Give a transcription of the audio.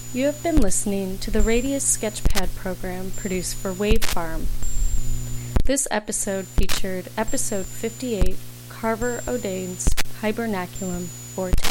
You have been listening to the Radius Sketchpad program produced for Wave Farm. This episode featured episode 58, Carver O'Dane's Hibernaculum Vortex.